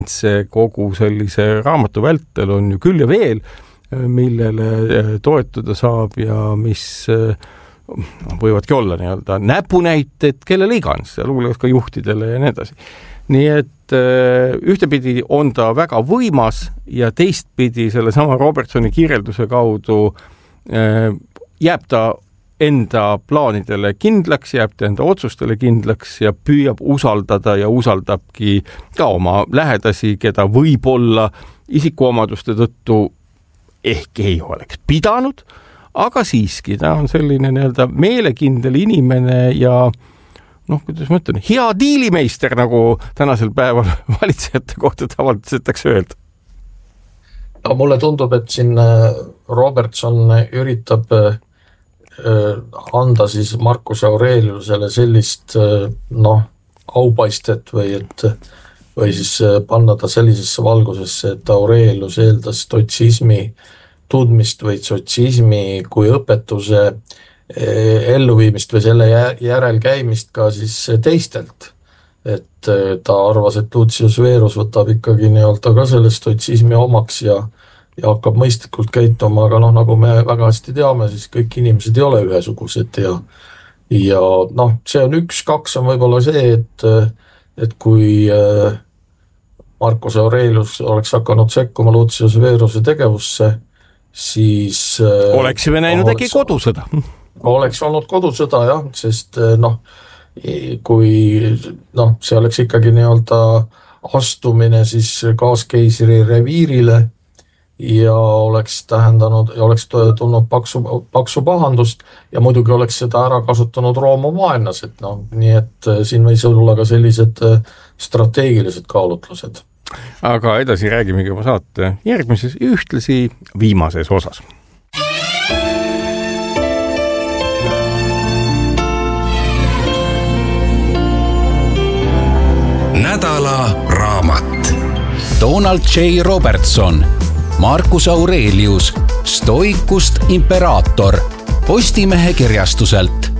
see kogu sellise raamatu vältel on ju küll ja veel, millele toetuda saab ja mis võivadki olla nii-öelda näpunäited kellele iganes, luules ka juhtidele ja nii edasi. Nii et ühtepidi on ta väga võimas ja teistpidi selle sama Robertsoni kirjelduse kaudu jääb ta enda plaanidele kindlaks, jääb ta enda otsustele kindlaks ja püüab usaldada ja usaldabki ka oma lähedasi, keda võib-olla isikuomaduste tõttu ehk ei oleks pidanud, aga siiski ta on selline nii-öelda meelekindel inimene ja kuidas ma ütlen, hea diilimeister, nagu tänasel päeval valitsejate kohta tavaliselt öelda. No, mulle tundub, et siin Robertson üritab anda siis Marcus Aureliusele sellist aupaistet või siis panna ta sellisesse valgusesse, et Aurelius eeldas stotsismi tundmist või sotsismi kui õpetuse elluviimist või selle järel käimist ka siis teistelt. Et ta arvas, et Lucius Verus võtab ikkagi nii-öelda ka selle stotsismi omaks ja hakkab mõistlikult käituma, aga nagu me väga hästi teame, siis kõik inimesed ei ole ühesugused ja see on 1-2 on võib-olla see, et kui Marcus Aurelius oleks hakanud sekkuma Lucius Veruse tegevusse, siis oleksime näinud äkki kodusõda. Oleks olnud kodusõda, jah, sest kui see oleks ikkagi nii-öelda astumine siis kaaskeisri reviirile ja oleks tähendanud ja oleks tulnud paksu pahandust ja muidugi oleks seda ära kasutanud Rooma vaenlas, et nii et siin võis olla ka sellised strateegilised kaalutlused. Aga edasi räägimegi oma saate järgmises ühtlasi viimases osas. Nädala raamat. Donald J. Robertson, Marcus Aurelius, Stoikust imperaator, Postimehe kirjastuselt.